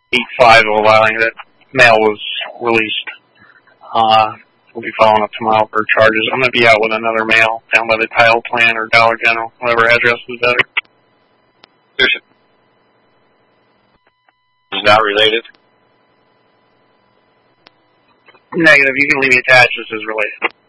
8-5 of allowing that mail was released. We'll be following up tomorrow for charges. I'm going to be out with another mail down by the Tile Plant or Dollar General, whatever address is better. Is not related? Negative. You can leave me attached. This is related.